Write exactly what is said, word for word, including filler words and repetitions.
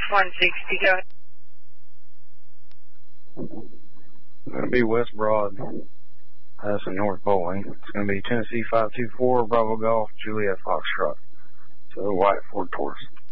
one sixty, go ahead. Going to be West Broad, passing North Bowling. It's going to be Tennessee five two four, Bravo Golf, Juliet Foxtrot. So white Ford Taurus.